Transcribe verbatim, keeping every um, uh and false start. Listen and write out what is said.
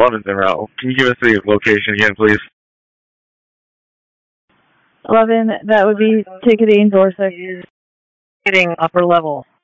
eleven's en route. Can you give us the location again, please? eleven, that would be ticketing Dorset. Ticketing upper level.